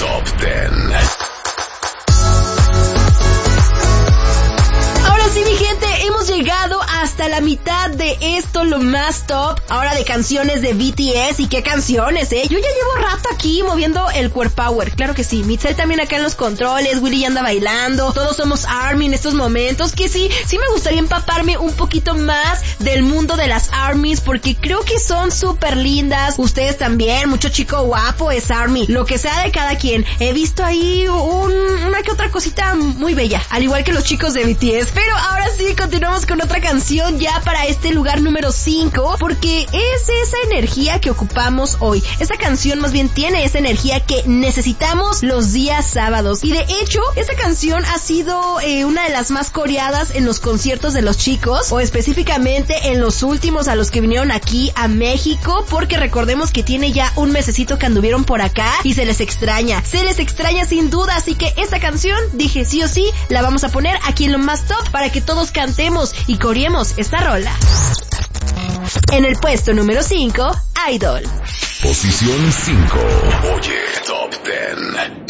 Top 10. Sí, mi gente, hemos llegado hasta la mitad de esto, lo más top, ahora de canciones de BTS. Y qué canciones, yo ya llevo rato aquí moviendo el core power, claro que sí. Mitzel también acá en los controles, Willy ya anda bailando, todos somos ARMY en estos momentos, que sí me gustaría empaparme un poquito más del mundo de las ARMYs, porque creo que son súper lindas. Ustedes también, mucho chico guapo es ARMY, lo que sea de cada quien. He visto ahí una que otra cosita muy bella, al igual que los chicos de BTS, pero ahora sí, continuamos con otra canción ya para este lugar número 5, porque es esa energía que ocupamos hoy. Esta canción más bien tiene esa energía que necesitamos los días sábados. Y de hecho, esta canción ha sido una de las más coreadas en los conciertos de los chicos, o específicamente en los últimos a los que vinieron aquí a México, porque recordemos que tiene ya un mesecito que anduvieron por acá y se les extraña sin duda. Así que esta canción, dije sí o sí, la vamos a poner aquí en lo más top para que todos cantemos y coreemos esta rola. En el puesto número 5, Idol. Posición 5. Oye, Top 10.